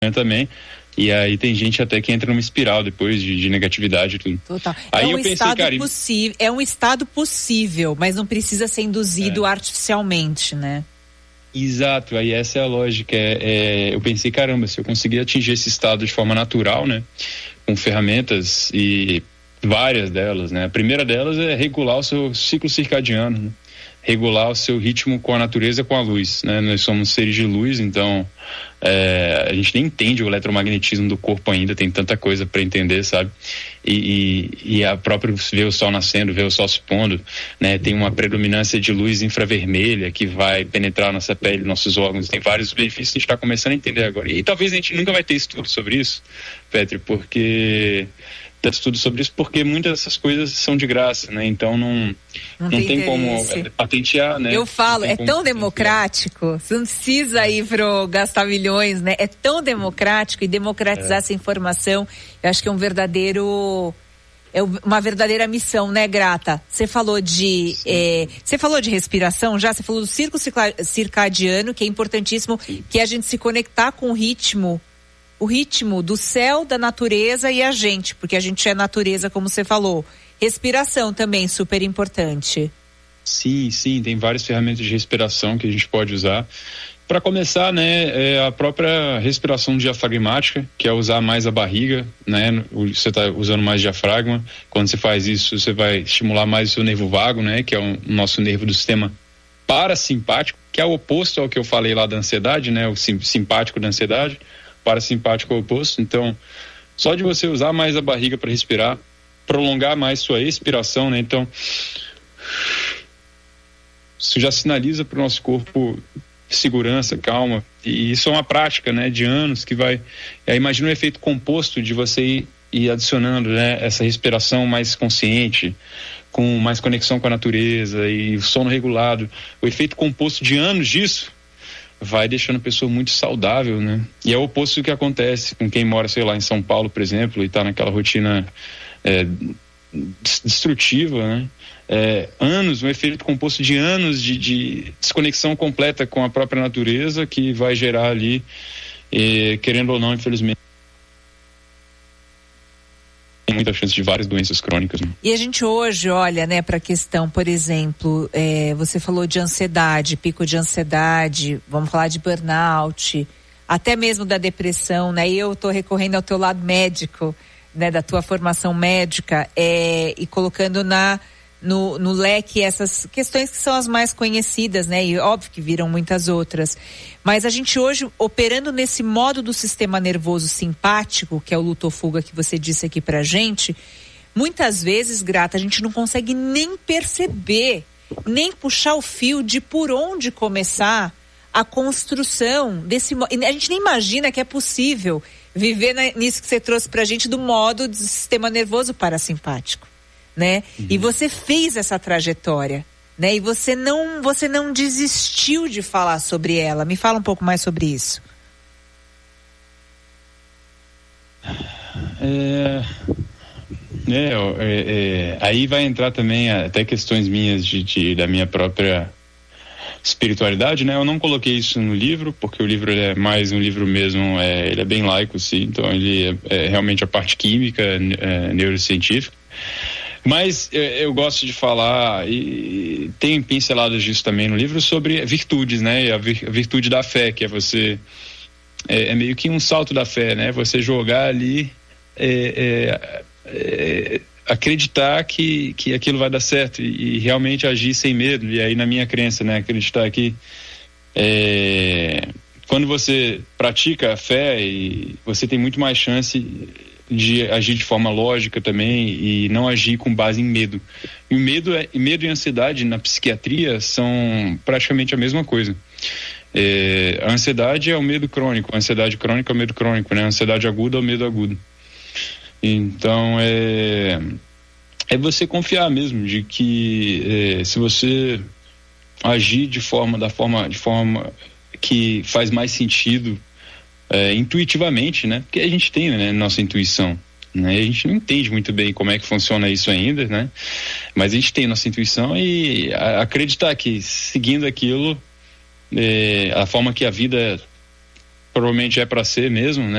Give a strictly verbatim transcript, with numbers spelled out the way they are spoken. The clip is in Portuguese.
também. E aí tem gente até que entra numa espiral depois de, de negatividade e tudo. Total. Aí é um eu pensei, estado cara, possível, é um estado possível, mas não precisa ser induzido é. artificialmente, né? Exato, aí essa é a lógica. É, é, eu pensei, caramba, se eu conseguir atingir esse estado de forma natural, né? Com ferramentas e várias delas, né? A primeira delas é regular o seu ciclo circadiano, né? Regular o seu ritmo com a natureza, com a luz, né? Nós somos seres de luz, então é, a gente nem entende o eletromagnetismo do corpo ainda, tem tanta coisa para entender, sabe? E, e, e a própria ver o sol nascendo, ver o sol se pondo, né? Tem uma predominância de luz infravermelha que vai penetrar nossa pele, nossos órgãos, tem vários benefícios que a gente está começando a entender agora. E talvez a gente nunca vai ter estudo sobre isso, Petri, porque... estudo sobre isso, porque muitas dessas coisas são de graça, né? Então não, não, não tem, tem como patentear, né? Eu falo, é tão patentear. Democrático, você não precisa ir pro gastar milhões, né? É tão democrático e democratizar é. essa informação, eu acho que é um verdadeiro... é uma verdadeira missão, né, Grata? Você falou de é, você falou de respiração já, você falou do ciclo circadiano, que é importantíssimo, Sim. que é a gente se conectar com o ritmo o ritmo do céu, da natureza e a gente, porque a gente é natureza, como você falou. Respiração também, super importante. Sim, sim, tem várias ferramentas de respiração que a gente pode usar. Para começar, né, é a própria respiração diafragmática, que é usar mais a barriga, né, você está usando mais diafragma. Quando você faz isso, você vai estimular mais o seu nervo vago, né, que é o nosso nervo do sistema parasimpático, que é o oposto ao que eu falei lá da ansiedade, né, o simpático da ansiedade. Parasimpático é o oposto, então só de você usar mais a barriga para respirar, prolongar mais sua expiração, né? Então isso já sinaliza para o nosso corpo segurança, calma, e isso é uma prática, né, de anos que vai, aí imagina o efeito composto de você ir, ir adicionando, né, essa respiração mais consciente, com mais conexão com a natureza e o sono regulado, o efeito composto de anos disso vai deixando a pessoa muito saudável, né? E é o oposto do que acontece com quem mora, sei lá, em São Paulo, por exemplo, e está naquela rotina é, destrutiva, né? É, anos, um efeito composto de anos de, de desconexão completa com a própria natureza que vai gerar ali, é, querendo ou não, infelizmente, muita chance de várias doenças crônicas, né? E a gente hoje olha, né, para a questão, por exemplo, é, você falou de ansiedade, pico de ansiedade, vamos falar de burnout, até mesmo da depressão, né? E eu estou recorrendo ao teu lado médico, né, da tua formação médica, é, e colocando na No, no leque essas questões que são as mais conhecidas, né? E óbvio que viram muitas outras. Mas a gente hoje, operando nesse modo do sistema nervoso simpático, que é o luto ou fuga que você disse aqui pra gente, muitas vezes, Grata, a gente não consegue nem perceber, nem puxar o fio de por onde começar a construção desse modo. A gente nem imagina que é possível viver na, nisso que você trouxe pra gente do modo do sistema nervoso parasimpático. Né? Uhum. E você fez essa trajetória, né? E você não, você não desistiu de falar sobre ela. Me fala um pouco mais sobre isso. É, é, é, é, aí vai entrar também até questões minhas de, de, da minha própria espiritualidade, né? Eu não coloquei isso no livro, porque o livro ele é mais um livro mesmo, é, ele é bem laico, sim, então ele é, é realmente a parte química, é, neurocientífica. Mas eu, eu gosto de falar, e tem pinceladas disso também no livro, sobre virtudes, né? E a, vir, a virtude da fé, que é você, é, é meio que um salto da fé, né? Você jogar ali, é, é, é, acreditar que, que aquilo vai dar certo e, e realmente agir sem medo. E aí, na minha crença, né? Acreditar que é, quando você pratica a fé, e você tem muito mais chance de agir de forma lógica também e não agir com base em medo. E o medo, é, medo e ansiedade na psiquiatria são praticamente a mesma coisa. É, a ansiedade é o medo crônico, a ansiedade crônica é o medo crônico, né? A ansiedade aguda é o medo agudo. Então, é, é você confiar mesmo de que é, se você agir de forma, da forma, de forma que faz mais sentido, É, intuitivamente, né? Porque a gente tem, né, nossa intuição, né? A gente não entende muito bem como é que funciona isso ainda, né? Mas a gente tem nossa intuição e a, acreditar que seguindo aquilo, é, a forma que a vida provavelmente é para ser mesmo, né?